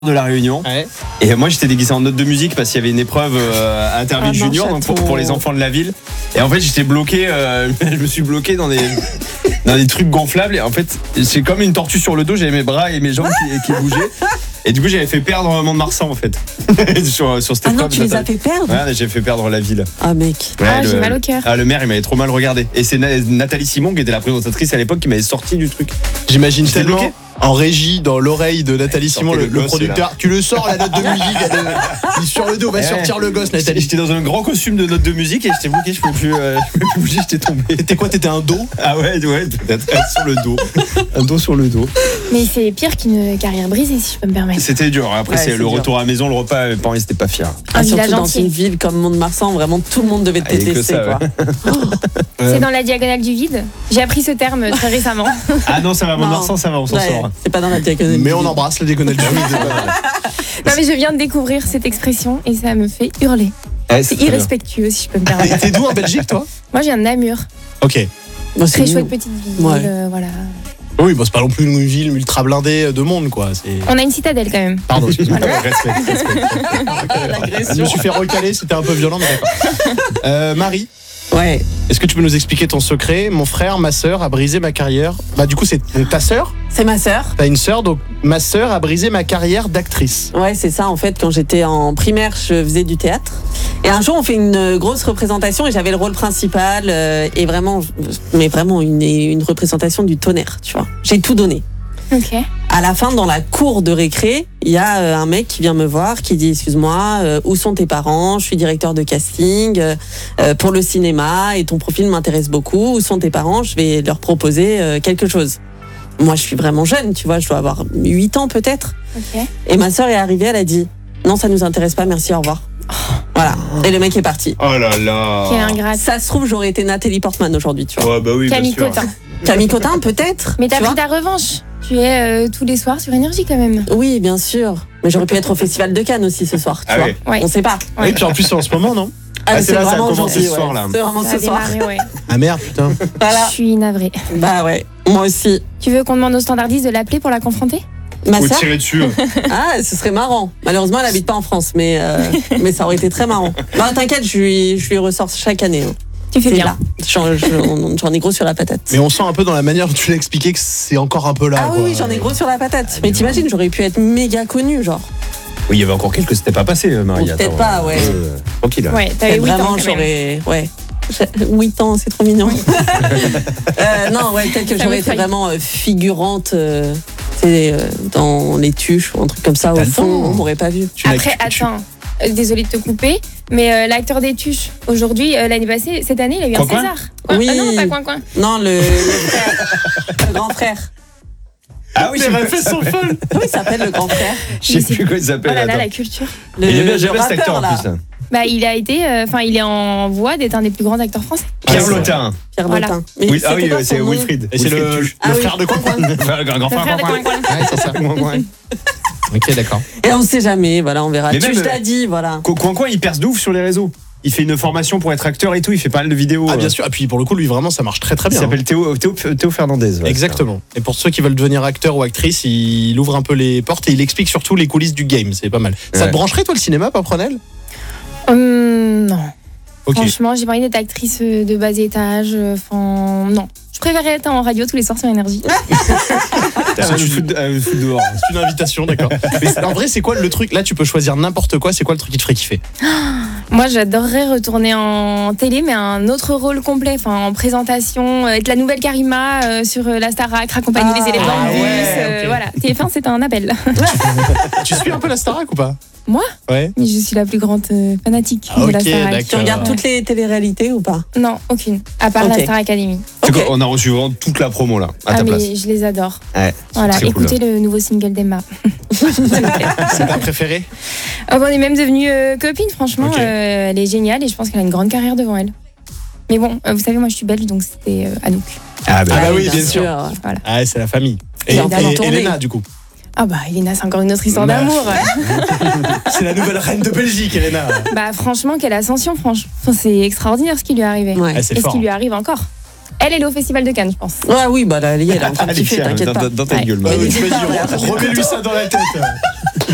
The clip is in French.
de la Réunion. Ouais. Et moi j'étais déguisé en note de musique parce qu'il y avait une épreuve à Interville Junior, donc pour les enfants de la ville. Et en fait j'étais bloqué, je me suis bloqué dans des trucs gonflables. Et en fait c'est comme une tortue sur le dos, j'avais mes bras et mes jambes qui bougeaient. Et du coup j'avais fait perdre Mont-de-Marsan en fait sur cette épreuve. Ah non, tu les as fait perdre? Ouais, j'ai fait perdre la ville. Ah mec. Ouais, j'ai mal au cœur. Ah, le maire il m'avait trop mal regardé. Et c'est Nathalie Simon qui était la présentatrice à l'époque qui m'avait sorti du truc. J'imagine J'étais tellement bloqué. en régie dans l'oreille de Nathalie Simon, sortez le le gosse, producteur. là. Tu le sors la note de musique, il est sur le dos, va sortir le gosse Nathalie. J'étais dans un grand costume de note de musique et j'étais bloqué, je pouvais plus bouger, j'étais tombé. T'étais quoi? T'étais un dos? Ah ouais, peut-être sur le dos. Un dos sur le dos. Mais c'est pire qu'une carrière brisée, si je peux me permettre. C'était dur. Après, Ouais, c'est c'est le dur. retour à la maison, le repas, mes parents ils étaient pas fiers. Un Surtout village dans entier. une ville comme Mont-de-Marsan, vraiment tout le monde devait te Ah, il y a que détester, ça, quoi. C'est dans la diagonale du vide. J'ai appris ce terme très récemment. Ah non, ça va, Mont-de-Marsan, ça va, on s'en Ouais, sort. c'est pas dans la diagonale. Mais on embrasse la diagonale du vide. Non mais je viens de découvrir cette expression et ça me fait hurler. Ouais, C'est très bien. irrespectueux, si je peux me permettre. T'es d'où en Belgique toi? Moi, je viens de Namur. Ok. Bon, c'est Très mignon. chouette petite ville. Ouais. Voilà. Oui, bon, c'est pas non plus une ville ultra blindée de monde quoi. On a une citadelle quand même. Pardon, excuse-moi. Respect. Je me suis fait recaler, c'était un peu violent, mais d'accord. Marie, Ouais. est-ce que tu peux nous expliquer ton secret? Mon frère, ma sœur a brisé ma carrière. Bah du coup c'est ta sœur? C'est ma sœur. T'as une sœur, donc ma sœur a brisé ma carrière d'actrice. Ouais, c'est ça. En fait, quand j'étais en primaire, je faisais du théâtre. Et un jour, on fait une grosse représentation et j'avais le rôle principal. Et vraiment, mais vraiment une représentation du tonnerre, tu vois. J'ai tout donné. Ok. À la fin, dans la cour de récré, il y a un mec qui vient me voir, qui dit « Excuse-moi, où sont tes parents? Je suis directeur de casting pour le cinéma et ton profil m'intéresse beaucoup. Où sont tes parents? Je vais leur proposer quelque chose. » Moi, je suis vraiment jeune, tu vois, je dois avoir 8 ans peut-être. Ok. Et ma sœur est arrivée, elle a dit « Non, ça nous intéresse pas, merci, au revoir. » Voilà. Et le mec est parti. Oh là là. Quelle ingrate. Ça se trouve, j'aurais été Nathalie Portman aujourd'hui, tu vois. Ouais, bah oui, bien Camille sûr. Cotin. Camille Cotin, peut-être. Mais t'as tu pris vois. ta revanche. Tu es tous les soirs sur Énergie quand même. Oui, bien sûr. Mais j'aurais pu être au Festival de Cannes aussi ce soir, tu Ah vois. ouais. Ouais. On sait pas. Ouais. Et puis en plus c'est en ce moment, non? Ah, Ah, c'est là, ça a vraiment commencé aujourd'hui, ce soir, là. C'est vraiment Ça a ce soir. démarré, ouais. Ah merde, putain. Voilà. Je suis navrée. Bah ouais, moi aussi. Tu veux qu'on demande aux standardistes de l'appeler pour la confronter? Ma Ou sœur. tirer dessus. Ah, ce serait marrant. Malheureusement, elle habite pas en France, mais ça aurait été très marrant. Non, t'inquiète, je lui ressors chaque année. Hein. Tu fais C'est bien. là. J'en ai gros sur la patate. Mais on sent un peu dans la manière dont tu l'as expliqué que c'est encore un peu là. Ah quoi. oui, j'en ai gros sur la patate. Mais t'imagines, j'aurais pu être méga connue, genre. Oui, il y avait encore quelques, c'était pas passé, Marie. Ou peut-être attends, pas, ouais. Tranquille. Ouais, t'avais 8 ans Vraiment, quand même. j'aurais. Ouais. 8 ans, c'est trop mignon. Non, ouais, peut-être que Ça j'aurais me été faillit. vraiment figurante dans les tuches ou un truc comme ça. Au T'as le fond, temps. on m'aurait pas vu. Après, attends. Désolée de te couper, mais l'acteur des Tuches, aujourd'hui, l'année passée, cette année, il a eu un Coin-coin César. Coin- Oui. Ah non, pas Coin-Coin. Non, le frère. Le grand frère. Ah oui, Les références sont folles. Comment il s'appelle le grand frère? Je sais plus quoi il Oh s'appelle. là là, attends. la culture. Le, Il est bien, le j'aime bien cet acteur rappeur, en là. plus. Là. Bah, il a été, il est en voie d'être un des plus grands acteurs français. Pierre Ah, Lotin. Nom. Pierre Voilà. Lotin. Mais Oui, ah c'était oui, quoi c'est son nom? Wilfried. Et c'est le Wilfried Tuche. Ah oui. frère de Coin-Coin. Le grand Le frère de frère. Coin-Coin. Ouais, c'est ça. Ok, d'accord. Et on sait jamais, voilà, on verra. Mais Tu même, je t'ai dit, voilà. Coin-Coin, il perce de ouf sur les réseaux. Il fait une formation pour être acteur et tout, il fait pas mal de vidéos. Ah bien sûr, et puis pour le coup lui vraiment ça marche très très Il bien. s'appelle Théo Fernandez. ouais. Exactement. Et pour ceux qui veulent devenir acteur ou actrice, il ouvre un peu les portes et il explique surtout les coulisses du game, c'est pas mal. Ça Ouais. te brancherait toi le cinéma, Paprenel? Non. Ok. Franchement, j'ai pas envie d'être actrice de bas étage. Enfin, non. Je préférerais être en radio tous les soirs sur Énergie. Putain, je fout dehors. C'est une invitation, d'accord. Mais en vrai, c'est quoi le truc? Là, tu peux choisir n'importe quoi. C'est quoi le truc qui te ferait kiffer? Moi, j'adorerais retourner en télé, mais un autre rôle complet, enfin en présentation, être la nouvelle Karima sur la Starac, raccompagner les élèves dans le bus. ouais, ok. Voilà, TF1, c'est un appel. Tu suis un peu la Starac ou pas? Moi? Ouais. Mais je suis la plus grande fanatique Ah, de la ok, Starac. d'accord. Tu regardes toutes les téléréalités ou pas? Non, aucune. À part Ok. la Star Academy. Tu sais Ok. qu'on a reçu vraiment toute la promo là, à ta mais place. je les adore. Ouais, Voilà, très cool. écoutez le nouveau single d'Emma. C'est ta préférée? On est même devenues copines, franchement. Ok. Elle est géniale et je pense qu'elle a une grande carrière devant elle. Mais bon, vous savez, moi je suis belge, donc c'était Anouk. Ah bah, Ah bah oui, bien sûr. Voilà. Ah, c'est la famille. Et, Bien tourné. Elena, du coup. Ah bah, Elena, c'est encore une autre histoire Bah. d'amour. C'est la nouvelle reine de Belgique, Elena. Bah franchement, quelle ascension, franchement. Enfin, c'est extraordinaire ce qui lui est arrivé. Ouais. Ah, c'est Et ce fort. qui lui arrive encore. Elle est au Festival de Cannes, je pense. Ouais, oui, bah là, elle est en train de allez, kiffer, tiens, t'inquiète pas. dans ta Ouais. gueule, Ouais, Marie. vas-y, Remets-lui ça dans la tête.